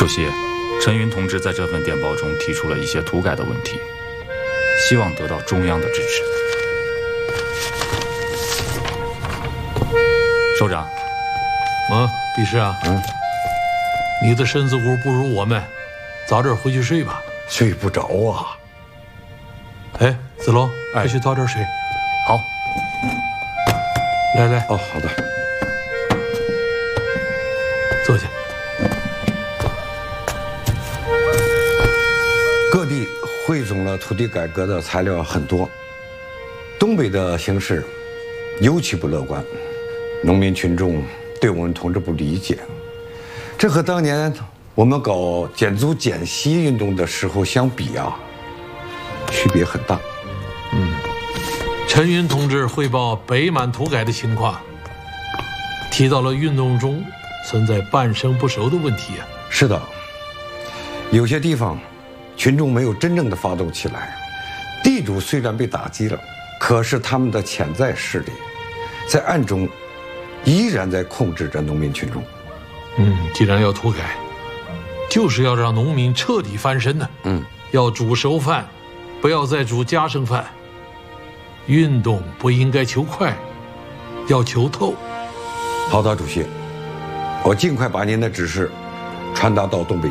主席，陈云同志在这份电报中提出了一些土改的问题，希望得到中央的支持。首长， 毕师啊，你的身子骨不如我们，早点回去睡吧。 睡不着啊。 哎，子龙，快去早点睡。 好。 来， 哦，好的。 坐下。 各地汇总了土地改革的材料很多，东北的形势尤其不乐观，农民群众对我们同志不理解，这和当年我们搞减租减息运动的时候相比啊，区别很大。 陈云同志汇报北满土改的情况，提到了运动中存在半生不熟的问题啊。 是的，有些地方群众没有真正的发动起来，地主虽然被打击了，可是他们的潜在势力在暗中依然在控制着农民群众。 既然要土改，就是要让农民彻底翻身呢。要煮熟饭，不要再煮家剩饭。运动不应该求快，要求透。 好的，主席，我尽快把您的指示传达到东北。